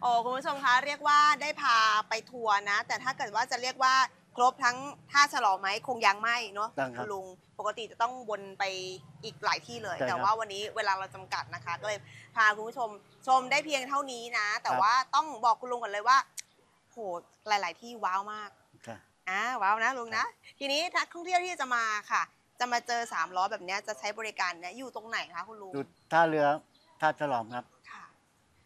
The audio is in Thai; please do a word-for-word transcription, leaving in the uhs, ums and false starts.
อ้คุณผู้ชมคะเรียกว่าได้พาไปทัวร์นะแต่ถ้าเกิดว่าจะเรียกว่าครบทั้งท่าฉลอมไหมคงยังไม่เนาะคุณลุงปกติจะต้องวนไปอีกหลายที่เลยแต่ว่าวันนี้เวลาเราจำกัดนะคะก็เลยพาคุณผู้ชมชมได้เพียงเท่านี้นะแต่ว่าต้องบอกคุณลุงก่อนเลยว่าโหหลายๆที่ว้าวมากอ่าว้าวนะลุงนะทีนี้นักท่องเที่ยวที่จะมาค่ะจะมาเจอสามล้อแบบนี้จะใช้บริการเนี่ยอยู่ตรงไหนคะคุณลุงอยู่ท่าเรือท่าฉลอมครับ